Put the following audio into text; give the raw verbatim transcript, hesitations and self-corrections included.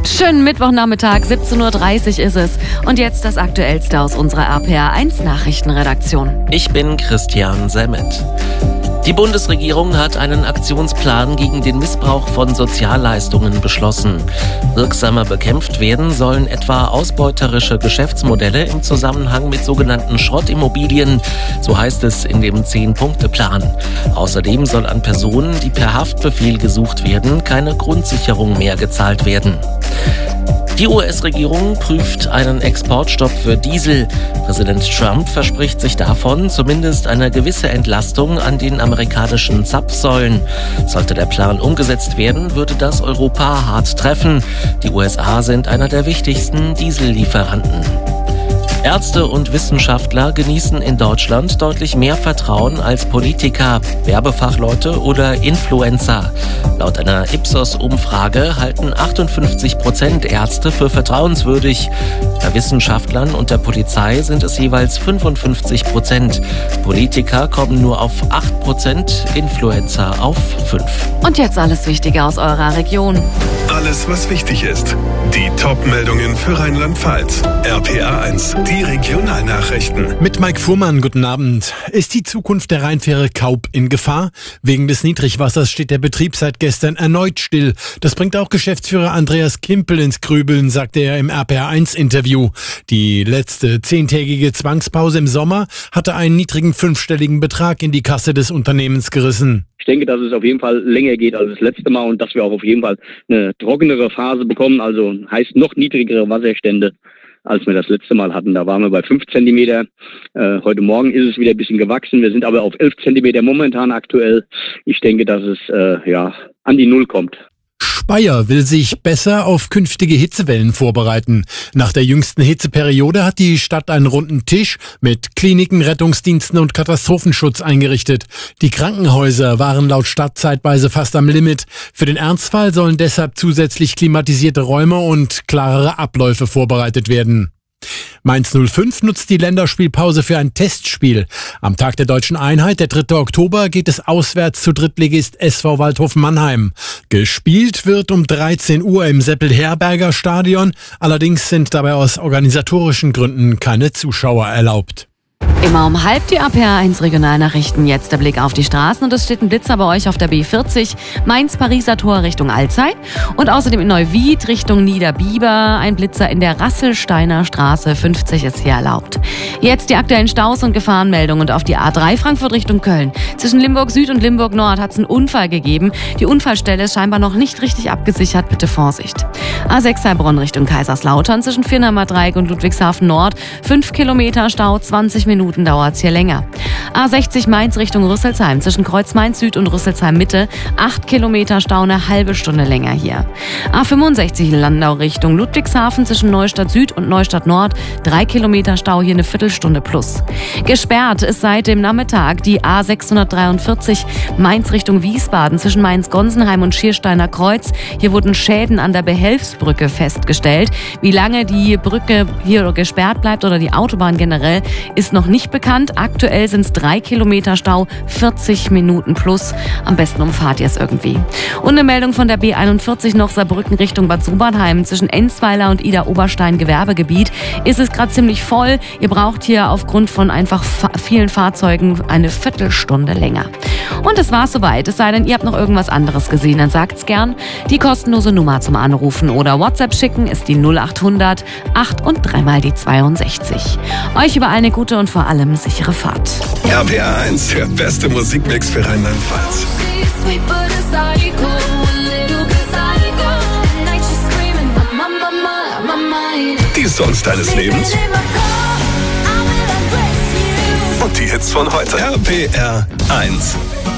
Schönen Mittwochnachmittag, siebzehn Uhr dreißig ist es. Und jetzt das Aktuellste aus unserer R P R eins Nachrichtenredaktion. Ich bin Christian Semmet. Die Bundesregierung hat einen Aktionsplan gegen den Missbrauch von Sozialleistungen beschlossen. Wirksamer bekämpft werden sollen etwa ausbeuterische Geschäftsmodelle im Zusammenhang mit sogenannten Schrottimmobilien, so heißt es in dem Zehn-Punkte-Plan. Außerdem soll an Personen, die per Haftbefehl gesucht werden, keine Grundsicherung mehr gezahlt werden. Die U S-Regierung prüft einen Exportstopp für Diesel. Präsident Trump verspricht sich davon zumindest eine gewisse Entlastung an den amerikanischen Zapfsäulen. Sollte der Plan umgesetzt werden, würde das Europa hart treffen. Die U S A sind einer der wichtigsten Diesellieferanten. Ärzte und Wissenschaftler genießen in Deutschland deutlich mehr Vertrauen als Politiker, Werbefachleute oder Influencer. Laut einer Ipsos-Umfrage halten achtundfünfzig Prozent Ärzte für vertrauenswürdig. Bei Wissenschaftlern und der Polizei sind es jeweils fünfundfünfzig Prozent. Politiker kommen nur auf acht Prozent, Influencer auf fünf. Und jetzt alles Wichtige aus eurer Region. Alles, was wichtig ist. Die Top-Meldungen für Rheinland-Pfalz. R P R eins, die Regionalnachrichten. Mit Mike Fuhrmann, guten Abend. Ist die Zukunft der Rheinfähre Kaup in Gefahr? Wegen des Niedrigwassers steht der Betrieb seit gestern erneut still. Das bringt auch Geschäftsführer Andreas Kimpel ins Grübeln, sagte er im R P R eins Interview. Die letzte zehntägige Zwangspause im Sommer hatte einen niedrigen fünfstelligen Betrag in die Kasse des Unternehmens gerissen. Ich denke, dass es auf jeden Fall länger geht als das letzte Mal und dass wir auch auf jeden Fall eine trockenere Phase bekommen, also heißt noch niedrigere Wasserstände, als wir das letzte Mal hatten. Da waren wir bei fünf Zentimeter. Äh, heute Morgen ist es wieder ein bisschen gewachsen. Wir sind aber auf elf Zentimeter momentan aktuell. Ich denke, dass es äh, ja an die Null kommt. Speyer will sich besser auf künftige Hitzewellen vorbereiten. Nach der jüngsten Hitzeperiode hat die Stadt einen runden Tisch mit Kliniken, Rettungsdiensten und Katastrophenschutz eingerichtet. Die Krankenhäuser waren laut Stadt zeitweise fast am Limit. Für den Ernstfall sollen deshalb zusätzlich klimatisierte Räume und klarere Abläufe vorbereitet werden. Mainz null fünf nutzt die Länderspielpause für ein Testspiel. Am Tag der Deutschen Einheit, der dritte Oktober, geht es auswärts zu Drittligist S V Waldhof Mannheim. Gespielt wird um dreizehn Uhr im Seppel-Herberger Stadion. Allerdings sind dabei aus organisatorischen Gründen keine Zuschauer erlaubt. Immer um halb die R P R eins Regionalnachrichten. Jetzt der Blick auf die Straßen und es steht ein Blitzer bei euch auf der B vierzig, Mainz-Pariser Tor Richtung Alzey und außerdem in Neuwied Richtung Niederbiber. Ein Blitzer in der Rasselsteiner Straße fünfzig ist hier erlaubt. Jetzt die aktuellen Staus und Gefahrenmeldungen und auf die A drei Frankfurt Richtung Köln. Zwischen Limburg Süd und Limburg Nord hat es einen Unfall gegeben. Die Unfallstelle ist scheinbar noch nicht richtig abgesichert. Bitte Vorsicht. A sechs Heilbronn Richtung Kaiserslautern zwischen Firnheimer Dreieck und Ludwigshafen Nord. fünf Kilometer Stau, zwanzig Minuten dauert's hier länger. A sechzig Mainz Richtung Rüsselsheim zwischen Kreuz Mainz Süd und Rüsselsheim Mitte. acht Kilometer Stau, eine halbe Stunde länger hier. A fünfundsechzig Landau Richtung Ludwigshafen zwischen Neustadt Süd und Neustadt Nord. drei Kilometer Stau, hier eine Viertelstunde plus. Gesperrt ist seit dem Nachmittag die A sechshundertdreiundvierzig Mainz Richtung Wiesbaden zwischen Mainz-Gonsenheim und Schiersteiner Kreuz. Hier wurden Schäden an der Behelfsbrücke festgestellt. Wie lange die Brücke hier gesperrt bleibt oder die Autobahn generell, ist noch nicht bekannt. Aktuell sind es drei Kilometer Stau, vierzig Minuten plus. Am besten umfahrt ihr es irgendwie. Und eine Meldung von der B einundvierzig noch Saarbrücken Richtung Bad Sobernheim. Zwischen Enzweiler und Ida-Oberstein Gewerbegebiet ist es gerade ziemlich voll. Ihr braucht hier aufgrund von einfach fa- vielen Fahrzeugen eine Viertelstunde länger. Und es war's soweit. Es sei denn, ihr habt noch irgendwas anderes gesehen, dann sagt's gern. Die kostenlose Nummer zum Anrufen oder WhatsApp schicken ist die null achthundert acht und dreimal die zweiundsechzig. Euch überall eine gute und vor allem sichere Fahrt. R P R eins, der beste Musikmix für Rheinland-Pfalz. Die Songs deines Lebens und die Hits von heute. R P R eins.